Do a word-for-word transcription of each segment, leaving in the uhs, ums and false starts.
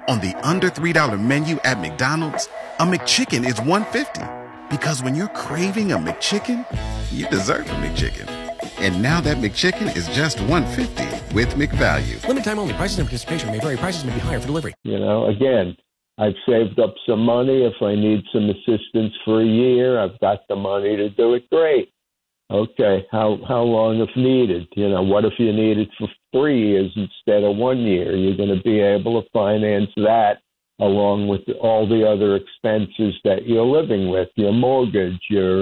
On the under three dollar menu at McDonald's, a McChicken is one dollar fifty. Because when you're craving a McChicken, you deserve a McChicken. And now that McChicken is just one dollar fifty with McValue. Limited time only. Prices and participation may vary. Prices may be higher for delivery. You know, again, I've saved up some money. If I need some assistance for a year, I've got the money to do it. Great. Okay, how how long if needed? You know, what if you need it for three years instead of one year? You're going to be able to finance that along with all the other expenses that you're living with, your mortgage, your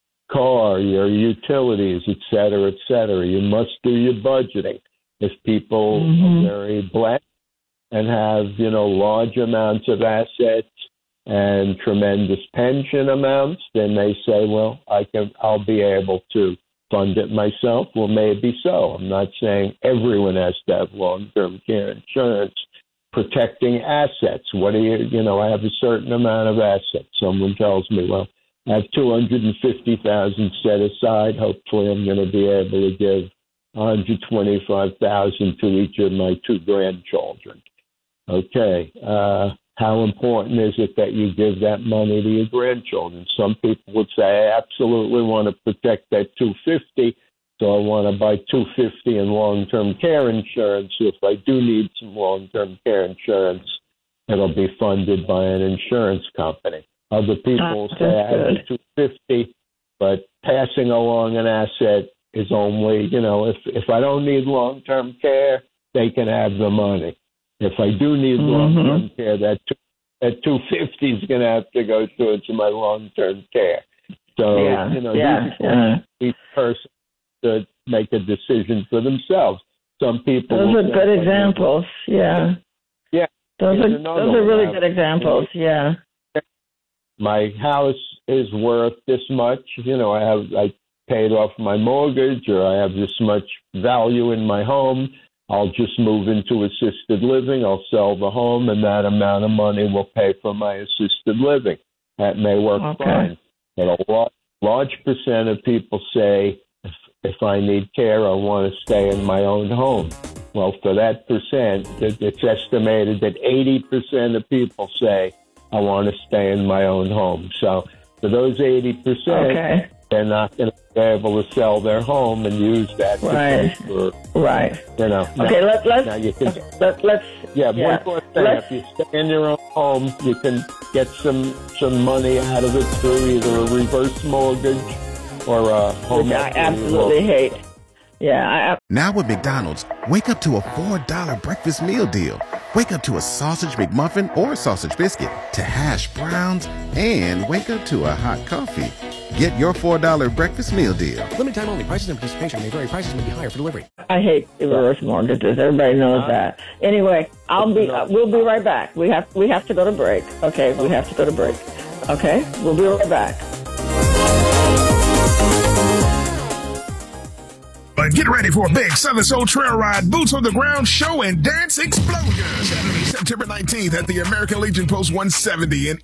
car, your utilities, et cetera, et cetera. You must do your budgeting. If people mm-hmm. are very blessed and have, you know, large amounts of assets and tremendous pension amounts, then they say, well, I can, I'll be able to fund it myself. Well, maybe so. I'm not saying everyone has to have long-term care insurance. Protecting assets. What do you, you know, I have a certain amount of assets. Someone tells me, well, I have two hundred fifty thousand set aside. Hopefully I'm going to be able to give one hundred twenty-five thousand to each of my two grandchildren. Okay. Uh, how important is it that you give that money to your grandchildren? Some people would say, I absolutely want to protect that two hundred fifty thousand. So I want to buy two hundred fifty thousand dollars in long-term care insurance. If I do need some long-term care insurance, it'll be funded by an insurance company. Other people ah, say I have two hundred fifty thousand dollars, but passing along an asset is only, you know, if, if I don't need long-term care, they can have the money. If I do need mm-hmm. long-term care, that, that two hundred fifty thousand dollars is going to have to go towards my long-term care. So, yeah, you know, yeah, these, yeah. these persons to make a decision for themselves. Some people. Those are good examples. Yeah. Yeah. Those are those are really good examples. Yeah. My house is worth this much. You know, I have I paid off my mortgage, or I have this much value in my home. I'll just move into assisted living. I'll sell the home, and that amount of money will pay for my assisted living. That may work okay. fine. But a large, large percent of people say, if, if I need care, I want to stay in my own home. Well, for that percent, it's estimated that eighty percent of people say, I want to stay in my own home. So for those eighty percent, okay. they're not going to be able to sell their home and use that to right. for, right. you know. Okay, now, let, let's, now you can, okay, let, let's, yeah, yeah, one more thing. let's, If you stay in your own home, you can get some, some money out of it through either a reverse mortgage or a home which I absolutely hate. Yeah. I, Now with McDonald's, wake up to a four dollar breakfast meal deal. Wake up to a sausage McMuffin or sausage biscuit, to hash browns, and wake up to a hot coffee. Get your four dollar breakfast meal deal. Limited time only. Prices and participation may vary. Prices may be higher for delivery. I hate reverse mortgages. Everybody knows uh, that. Anyway, I'll be. Uh, we'll be right back. We have. We have to go to break. Okay. We have to go to break. Okay. We'll be right back. But get ready for a big Southern Soul Trail Ride, Boots on the Ground show and dance explosion. Saturday, September nineteenth at the American Legion Post one seventy in